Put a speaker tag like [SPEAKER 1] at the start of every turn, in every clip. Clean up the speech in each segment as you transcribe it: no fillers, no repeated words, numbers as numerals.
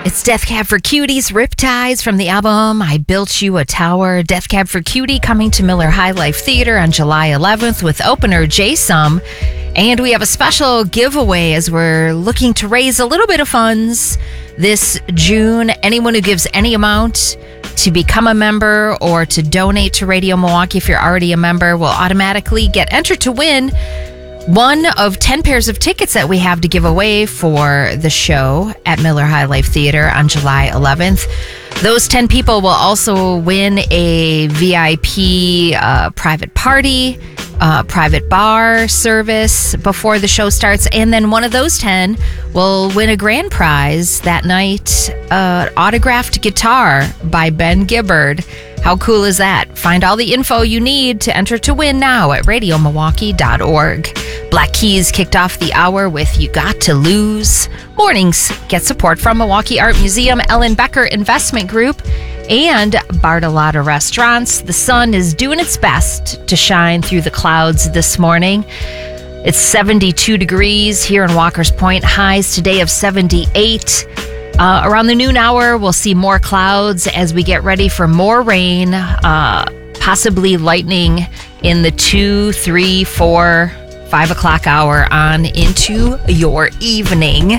[SPEAKER 1] It's Death Cab for Cuties, Riptides from the album I Built You a Tower. Death Cab for Cutie coming to Miller High Life Theater on July 11th with opener Jason. And we have a special giveaway as we're looking to raise a little bit of funds this June. Anyone who gives any amount to become a member or to donate to Radio Milwaukee, if you're already a member, will automatically get entered to win one of 10 pairs of tickets that we have to give away for the show at Miller High Life Theater on July 11th. Those 10 people will also win a VIP private party, private bar service before the show starts. And then one of those 10 will win a grand prize that night, autographed guitar by Ben Gibbard. How cool is that? Find all the info you need to enter to win now at radiomilwaukee.org. Black Keys kicked off the hour with You Got to Lose. Mornings get support from Milwaukee Art Museum, Ellen Becker Investment Group, and Bartolotta Restaurants. The sun is doing its best to shine through the clouds this morning. It's 72 degrees here in Walker's Point. Highs today of 78. Around the noon hour, we'll see more clouds as we get ready for more rain, possibly lightning in the 2, 3, 4, 5 o'clock hour on into your evening.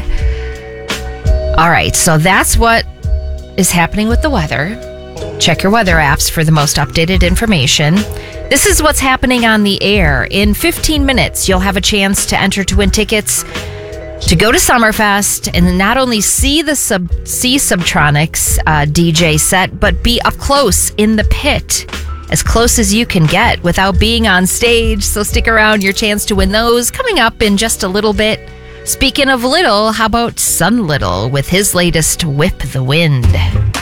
[SPEAKER 1] All right, so that's what is happening with the weather. Check your weather apps for the most updated information. This is what's happening on the air. In 15 minutes, you'll have a chance to enter to win tickets to go to Summerfest and not only see the Subtronics DJ set, but be up close in the pit, as close as you can get without being on stage. So stick around, your chance to win those coming up in just a little bit. Speaking of little, how about Sun Little with his latest Whip the Wind?